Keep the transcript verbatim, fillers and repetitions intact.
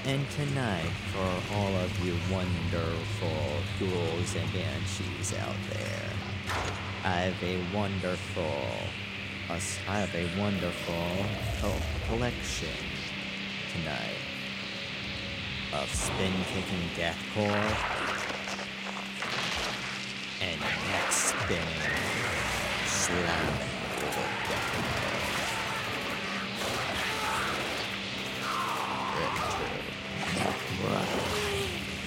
And tonight, for all of you wonderful ghouls and banshees out there, I have a wonderful, I have a wonderful oh, collection tonight of spin-kicking deathcore and neck spinning, slamming deathcore.